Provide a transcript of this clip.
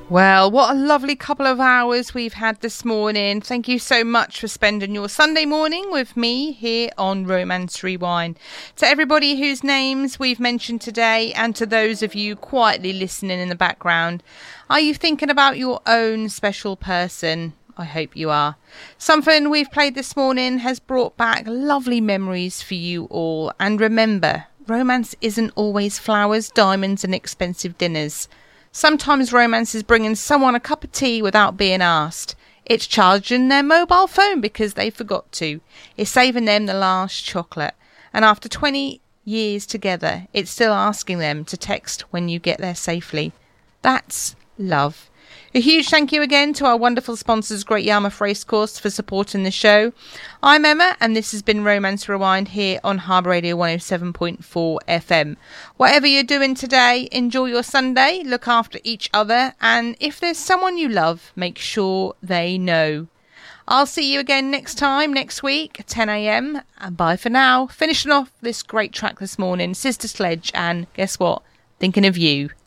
Well, what a lovely couple of hours we've had this morning. Thank you so much for spending your Sunday morning with me here on Romance Rewind. To everybody whose names we've mentioned today, and to those of you quietly listening in the background, are you thinking about your own special person? I hope you are. Something we've played this morning has brought back lovely memories for you all. And remember, romance isn't always flowers, diamonds and expensive dinners. Sometimes romance is bringing someone a cup of tea without being asked. It's charging their mobile phone because they forgot to. It's saving them the last chocolate. And after 20 years together, it's still asking them to text when you get there safely. That's love. A huge thank you again to our wonderful sponsors, Great Yarmouth Racecourse, for supporting the show. I'm Emma, and this has been Romance Rewind here on Harbour Radio 107.4 FM. Whatever you're doing today, enjoy your Sunday, look after each other, and if there's someone you love, make sure they know. I'll see you again next time, next week, 10 a.m, and bye for now. Finishing off this great track this morning, Sister Sledge, and guess what? Thinking of you.